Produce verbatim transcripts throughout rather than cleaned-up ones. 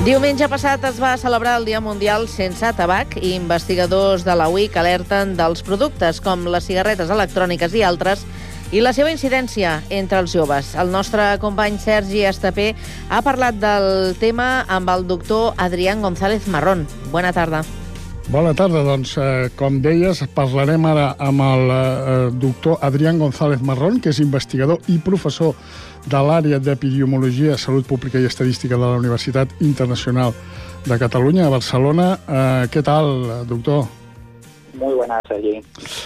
Diumenge passat es va celebrar el Dia Mundial sense tabac i investigadors de la U I C alerten dels productes com les cigarretes electròniques i altres i la seva incidència entre els joves. El nostre company Sergi Estapé ha parlat del tema amb el doctor Adrián González Marrón. Bona tarda. Bona tarda, doncs, eh, com deies, parlarem ara amb el eh, doctor Adrián González Marrón, que és investigador i professor de l'àrea d'Epidemiologia, Salut Pública i Estadística de la Universitat Internacional de Catalunya, a Barcelona. Eh, què tal, doctor? Muy buenas, Sergi.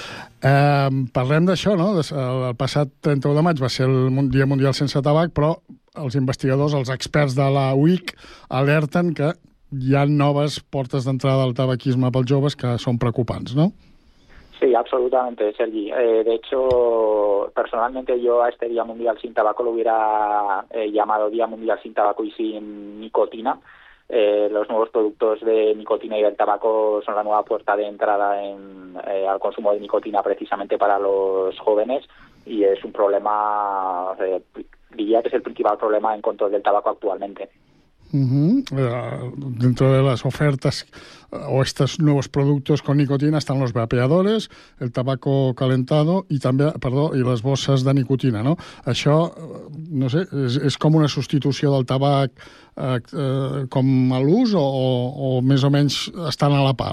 Eh, parlem d'això, no? El passat trenta-u de maig va ser el Dia Mundial sense tabac, però els investigadors, els experts de la U I C, alerten que hi ha noves portes d'entrada al tabaquisme pels joves que són preocupants, ¿no? Sí, absolutamente, Sergi. Eh, de hecho, personalmente yo a este Día Mundial sin Tabaco lo hubiera eh, llamado Día Mundial sin Tabaco y sin nicotina. Eh, los nuevos productos de nicotina y del tabaco son la nueva puerta de entrada en, eh, al consumo de nicotina precisamente para los jóvenes y es un problema, eh, diría que es el principal problema en control del tabaco actualmente. Uh-huh. Uh, dentro de las ofertas uh, o estos nuevos productos con nicotina están los vapeadores, el tabaco calentado i també, perdó, i les bosses de nicotina, no? Això, no sé, és, és com una substitució del tabac uh, uh, com a l'ús o, o, o més o menys estan a la part?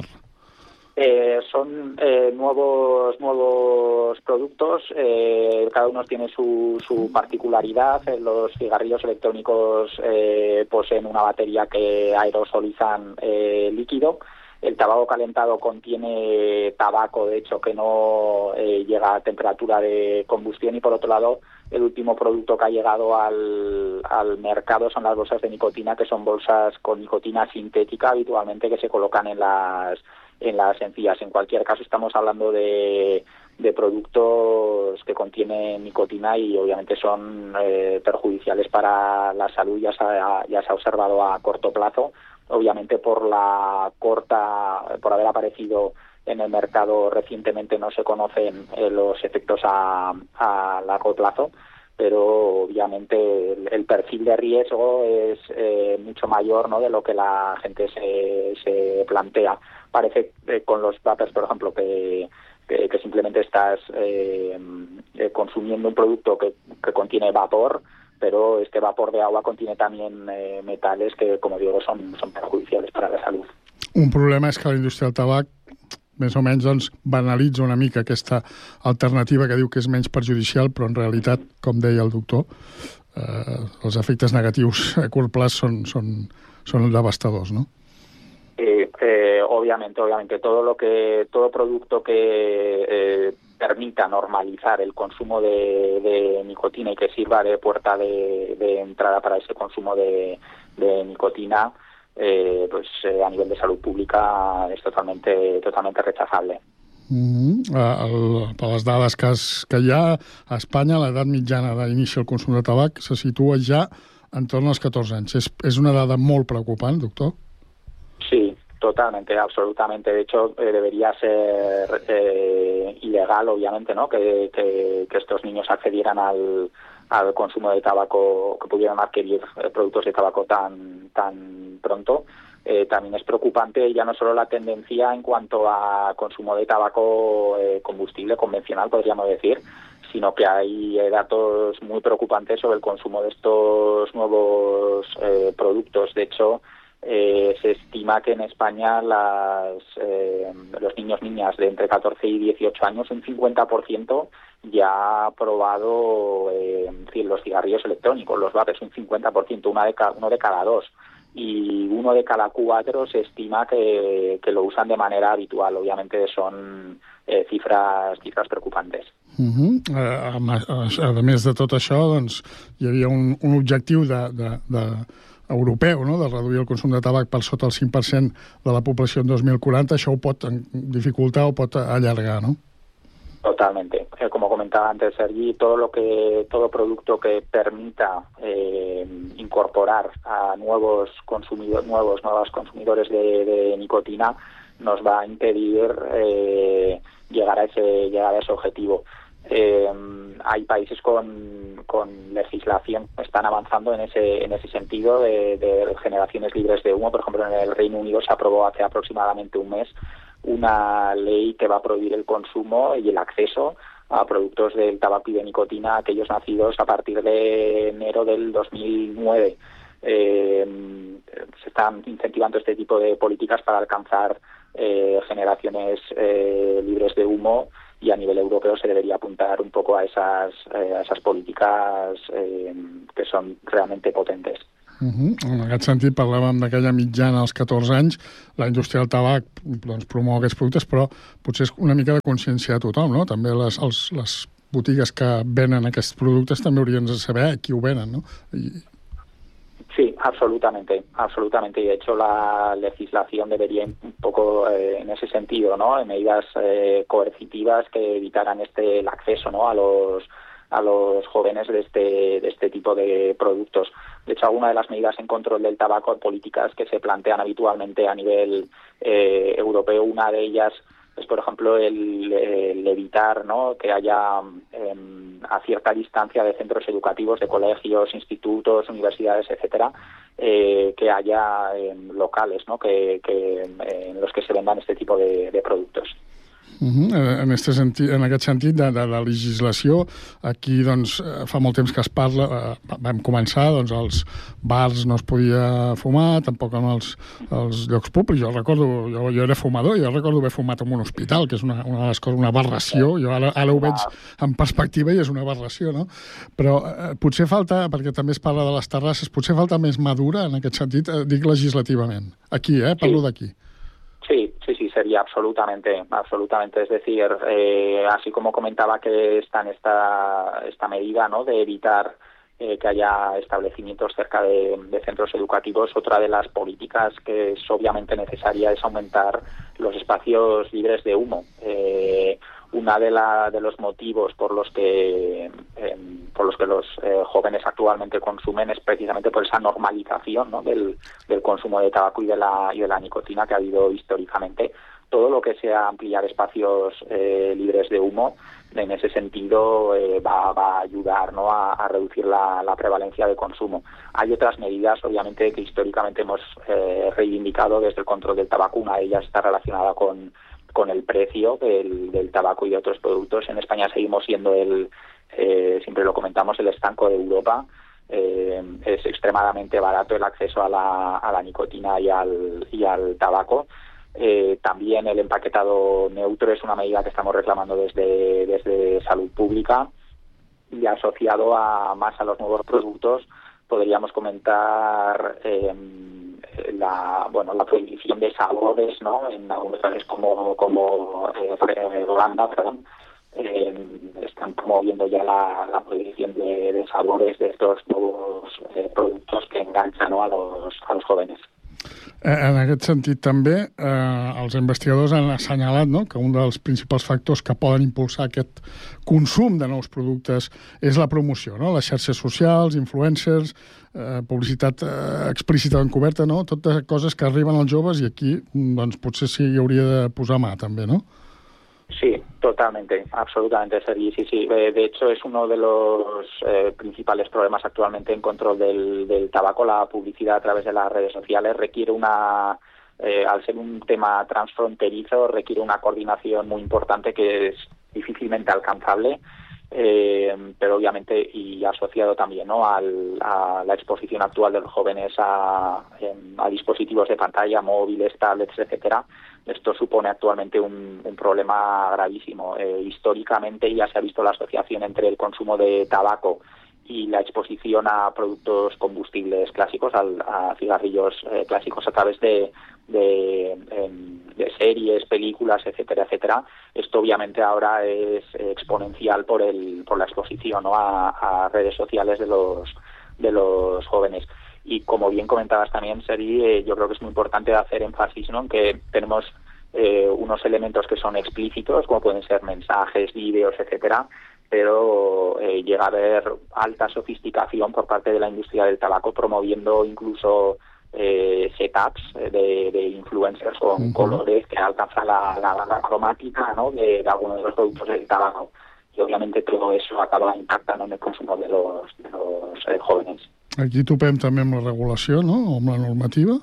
Eh, son eh, nuevos nuevos productos, eh, cada uno tiene su, su particularidad. Los cigarrillos electrónicos eh, poseen una batería que aerosolizan eh, líquido. El tabaco calentado contiene tabaco, de hecho, que no eh, llega a temperatura de combustión. Y por otro lado, el último producto que ha llegado al, al mercado son las bolsas de nicotina, que son bolsas con nicotina sintética habitualmente que se colocan en las en las encías. En cualquier caso, estamos hablando de, de productos que contienen nicotina y obviamente son eh, perjudiciales para la salud. Ya se ha, ya se ha observado a corto plazo, obviamente por la corta, por haber aparecido en el mercado recientemente no se conocen eh, los efectos a, a largo plazo, pero obviamente el, el perfil de riesgo es eh, mucho mayor, ¿no?, de lo que la gente se, se plantea. Parece eh, con los vapers, por ejemplo, que, que, que simplemente estás eh, eh, consumiendo un producto que, que contiene vapor, pero este vapor de agua contiene también eh, metales que, como digo, son, son perjudiciales para la salud. Un problema és que la indústria del tabac més o menys doncs, banalitza una mica aquesta alternativa que diu que és menys perjudicial, però en realitat, com deia el doctor, eh, els efectes negatius a curt plaç són, són, són devastadors, no? Eh, eh, obviamente, obviamente, todo lo que, todo producto que eh, permita normalizar el consumo de, de nicotina y que sirva de puerta de, de entrada para ese consumo de, de nicotina, Eh, pues eh, a nivel de salud pública és totalmente, totalmente rechazable. Mm-hmm. El, per les dades que, es, que hi ha a Espanya, l'edat mitjana d'inici al consum de tabac se situa ja entorn als catorze anys. És, és una dada molt preocupant, doctor? Sí, totalmente, absolutamente. De hecho, eh, debería ser eh, ilegal, obviamente, ¿no?, que, que, que estos niños accedieran al al consumo de tabaco, que pudieran adquirir eh, productos de tabaco tan tan pronto. Eh, también es preocupante ya no solo la tendencia en cuanto a consumo de tabaco eh, combustible convencional, podríamos decir, sino que hay eh, datos muy preocupantes sobre el consumo de estos nuevos eh, productos. De hecho, eh, se estima que en España las, eh, los niños niñas de entre catorce y dieciocho años, un cincuenta por ciento ya ha probado eh, los cigarrillos electrónicos, los vapes, un cincuenta por ciento, una de ca, uno de cada dos. Y uno de cada cuatro se estima que, que lo usan de manera habitual. Obviamente son eh, cifras, cifras preocupantes. Uh-huh. A, a, a més de tot això, doncs, hi havia un, un objectiu de, de, de europeu, no?, de reduir el consum de tabac per sota el cinc per cent de la població en dos mil quaranta. Això ho pot dificultar o pot allargar, no? Totalmente. Eh, como comentaba antes Sergi, todo lo que todo producto que permita eh, incorporar a nuevos consumidores, nuevos nuevos consumidores de, de nicotina nos va a impedir eh, llegar a ese llegar a ese objetivo. Eh, hay países con, con legislación que están avanzando en ese en ese sentido de, de generaciones libres de humo. Por ejemplo, en el Reino Unido se aprobó hace aproximadamente un mes una ley que va a prohibir el consumo y el acceso a productos del tabaco y de nicotina a aquellos nacidos a partir de enero del dos mil nueve. Eh, se están incentivando este tipo de políticas para alcanzar eh, generaciones eh, libres de humo, y a nivel europeo se debería apuntar un poco a esas, eh, a esas políticas eh, que són realment potentes. Uh-huh. En aquest sentit, parlàvem d'aquella mitjana als catorze anys, la indústria del tabac doncs, promou aquests productes, però potser és una mica de consciència de tothom, no? També les, els, les botigues que venen aquests productes també haurien de saber a qui ho venen, no? I... Sí, absolutamente, absolutamente. Y de hecho la legislación debería un poco eh, en ese sentido, ¿no? En medidas eh, coercitivas que evitaran este el acceso, ¿no? A los a los jóvenes de este de este tipo de productos. De hecho, alguna de las medidas en control del tabaco, políticas que se plantean habitualmente a nivel eh, europeo, una de ellas es, por ejemplo, el, el evitar, ¿no? que haya eh, a cierta distancia de centros educativos, de colegios, institutos, universidades, etcétera, eh, que haya eh, locales, ¿no? que, que eh, en los que se vendan este tipo de, de productos. Uh-huh. En, este sentit, en aquest sentit de, de la legislació, aquí doncs, fa molt temps que es parla, eh, vam començar, doncs als bars no es podia fumar, tampoc en els, els llocs públics. Jo recordo, jo, jo era fumador, jo recordo haver fumat en un hospital, que és una, una de les coses, una aberració. Jo ara, ara ho veig en perspectiva i és una aberració, no? Però eh, potser falta, perquè també es parla de les terrasses, potser falta més madura en aquest sentit, eh, dic legislativament. Aquí, eh? Parlo d'aquí. Sí, sí, sí, sería absolutamente, absolutamente. Es decir, eh, así como comentaba que está en esta, esta medida, ¿no? de evitar eh, que haya establecimientos cerca de, de centros educativos, otra de las políticas que es obviamente necesaria es aumentar los espacios libres de humo. Eh, una de, la, de los motivos por los que eh, por los que los eh, jóvenes actualmente consumen es precisamente por esa normalización, ¿no? del, del consumo de tabaco y de la y de la nicotina que ha habido históricamente. Todo lo que sea ampliar espacios eh, libres de humo, en ese sentido eh, va, va a ayudar, ¿no? a, a reducir la, la prevalencia de consumo. Hay otras medidas, obviamente, que históricamente hemos eh, reivindicado desde el control del tabaco. Una de ellas está relacionada con con el precio del, del tabaco y de otros productos. En España seguimos siendo el, eh, siempre lo comentamos, el estanco de Europa. Eh, es extremadamente barato el acceso a la, a la nicotina y al, y al tabaco. Eh, también el empaquetado neutro es una medida que estamos reclamando desde, desde Salud Pública, y asociado a más a los nuevos productos podríamos comentar eh, la bueno la prohibición de sabores, ¿no? En algunos países como como eh, Holanda, perdón, eh, están promoviendo ya la, la prohibición de, de sabores de estos nuevos eh, productos que enganchan, ¿no? a los a los jóvenes. En aquest sentit també eh, els investigadors han assenyalat, no?, que un dels principals factors que poden impulsar aquest consum de nous productes és la promoció, no? Les xarxes socials, influencers, eh, publicitat eh, explícita o encoberta, no? Totes coses que arriben als joves, i aquí doncs, potser sí hi hauria de posar mà també, no? Sí, totalmente, absolutamente, Sergi, sí, sí. De hecho, es uno de los eh, principales problemas actualmente en control del, del tabaco. La publicidad a través de las redes sociales requiere una, eh, al ser un tema transfronterizo, requiere una coordinación muy importante que es difícilmente alcanzable. Eh, pero obviamente y asociado también, ¿no? Al, a la exposición actual de los jóvenes a, a dispositivos de pantalla, móviles, tablets, etcétera. Esto supone actualmente un, un problema gravísimo. Eh, históricamente ya se ha visto la asociación entre el consumo de tabaco y la exposición a productos combustibles clásicos, al, a cigarrillos eh, clásicos a través de, de, eh, de series, películas, etcétera, etcétera. Esto obviamente ahora es exponencial por el por la exposición, ¿no? a, a redes sociales de los de los jóvenes. Y como bien comentabas también, Seri, eh, yo creo que es muy importante hacer énfasis, ¿no?, en que tenemos eh, unos elementos que son explícitos, como pueden ser mensajes, vídeos, etcétera, pero eh, llega a haber alta sofisticación por parte de la industria del tabaco, promoviendo incluso eh, setups de, de influencers con uh-huh. colores que alcanzan la, la, la cromática, ¿no?, de, de algunos de los productos del tabaco. y obviamente todo eso acaba impactando en el consumo de los, de los eh, jóvenes. Aquí topem també amb la regulació, no?, o amb la normativa.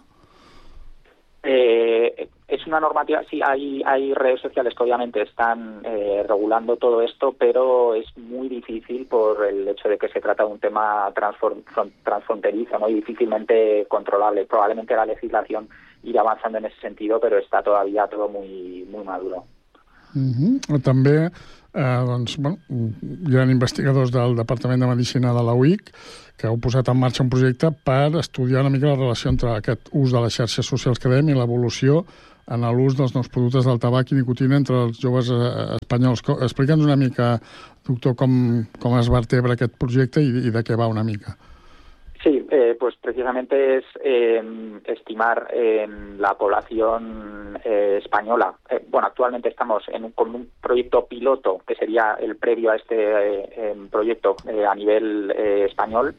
Eh, es una normativa, sí, hay, hay redes sociales que obviamente están eh, regulando todo esto, pero es muy difícil por el hecho de que se trata de un tema transfronterizo, ¿no?, y difícilmente controlable. Probablemente la legislación irá avanzando en ese sentido, pero está todavía todo muy, muy maduro. Uh-huh. També eh, doncs, bueno, hi ha investigadors del Departament de Medicina de la U I C que heu posat en marxa un projecte per estudiar una mica la relació entre aquest ús de les xarxes socials que dèiem i l'evolució en l'ús dels nous productes del tabac i nicotina entre els joves eh, espanyols. Explica'ns una mica, doctor, com, com es vertebra aquest projecte i, i de què va una mica. Sí, eh, pues precisamente es eh, estimar eh, la población eh, española. Eh, bueno, actualmente estamos en un, con un proyecto piloto que sería el previo a este eh, proyecto eh, a nivel eh, español.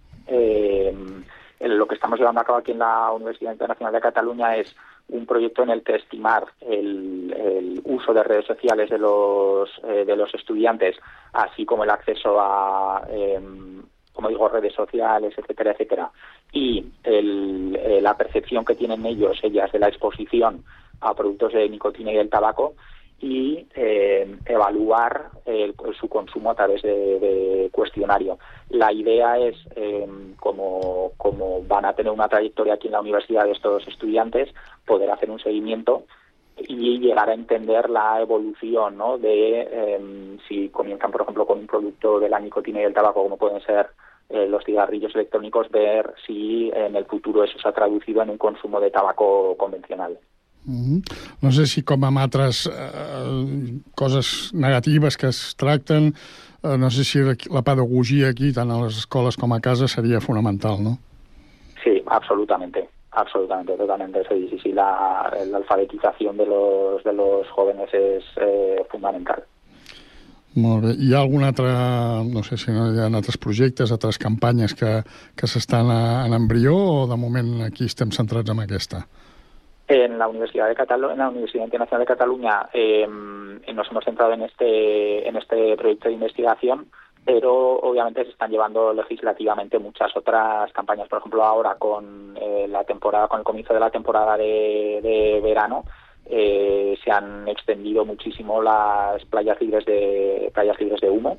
Eh, lo que estamos llevando a cabo aquí en la Universidad Internacional de Cataluña es un proyecto en el que estimar el, el uso de redes sociales de los eh, de los estudiantes, así como el acceso a eh, como digo, redes sociales, etcétera, etcétera, y el, eh, la percepción que tienen ellos, ellas, de la exposición a productos de nicotina y del tabaco, y eh, evaluar el, su consumo a través de, de cuestionario. La idea es, eh, como, como van a tener una trayectoria aquí en la universidad de estos estudiantes, poder hacer un seguimiento y llegar a entender la evolución, ¿no?, de eh, si comienzan, por ejemplo, con un producto de la nicotina y del tabaco, como pueden ser eh, los cigarrillos electrónicos, ver si en el futuro eso se ha traducido en un consumo de tabaco convencional. Mm-hmm. No sé si, com amb altres eh, coses negatives que es tracten, eh, no sé si la pedagogia aquí, tant a les escoles com a casa, seria fonamental, no? Sí, absolutamente. Absolutamente, totalmente. Sí, sí, sí, la, la alfabetización de los, de los jóvenes es eh, fundamental. Molt bé. Hi ha algun altre, no sé si no hi ha altres projectes, altres campanyes que, que s'estan en embrió, o de moment aquí estem centrats en aquesta? En la Universidad de Cataluña, en la Universidad Internacional de Cataluña eh, nos hemos centrado en este, en este proyecto de investigación, pero obviamente se están llevando legislativamente muchas otras campañas. Por ejemplo, ahora con eh, la temporada, con el comienzo de la temporada de, de verano, eh, se han extendido muchísimo las playas libres de playas libres de humo,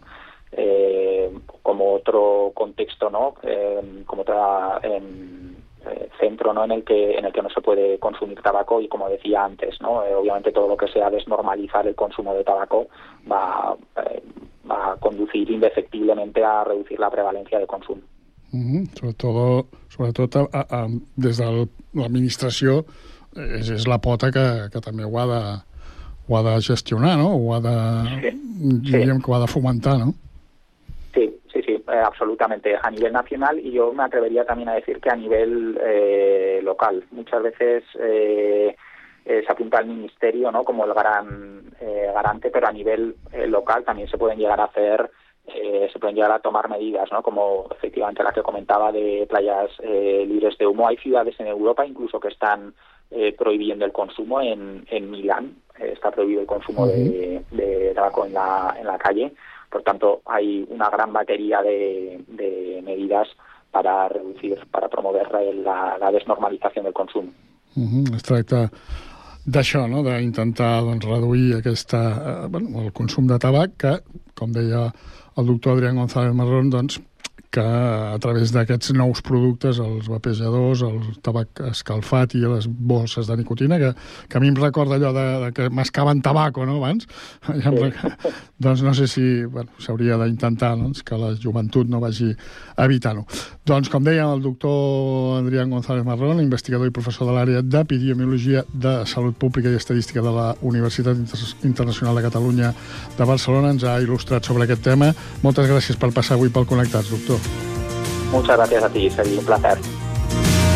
eh, como otro contexto, ¿no? Eh, como otra eh, centro, ¿no?, en el que en el que no se puede consumir tabaco, y como decía antes, ¿no?, eh, obviamente todo lo que sea desnormalizar el consumo de tabaco va eh, va a conducir indefectiblemente a reducir la prevalencia de consumo. Uh-huh. Sobretot, sobretot a, a, des de l'administració és, és la pota que, que també ho ha de, ho ha de gestionar, no? Ho ha de, sí. diríem sí. que ho ha de fomentar, ¿no? Sí, sí, sí, eh, absolutamente. A nivel nacional, y yo me atrevería también a decir que a nivel eh, local. Muchas veces eh, Eh, se apunta al ministerio, ¿no?, como el gran eh, garante, pero a nivel eh, local también se pueden llegar a hacer, eh, se pueden llegar a tomar medidas, ¿no?, como efectivamente la que comentaba de playas eh, libres de humo. Hay ciudades en Europa incluso que están eh, prohibiendo el consumo. En, en Milán eh, está prohibido el consumo uh-huh. de, de tabaco en la, en la calle. Por tanto, hay una gran batería de, de medidas para reducir, para promover la, la desnormalización del consumo. Uh-huh. Es tracta d'això, no?, d'intentar doncs, reduir aquesta, eh, bueno, el consum de tabac, que, com deia el doctor Adrián González Marrón, doncs, que a través d'aquests nous productes, els vapejadors, el tabac escalfat i les bosses de nicotina, que, que a mi em recorda allò de, de que mascaven tabaco, no?, abans. Ja em recorda, doncs no sé si bueno, s'hauria d'intentar, doncs, que la joventut no vagi evitant-ho. Doncs, com deia el doctor Adrián González Marrón, investigador i professor de l'àrea d'Epidemiologia de Salut Pública i Estadística de la Universitat Internacional de Catalunya de Barcelona, ens ha il·lustrat sobre aquest tema. Moltes gràcies per passar avui pel Connectats, doctor. Muchas gracias a ti, Sergi, un placer.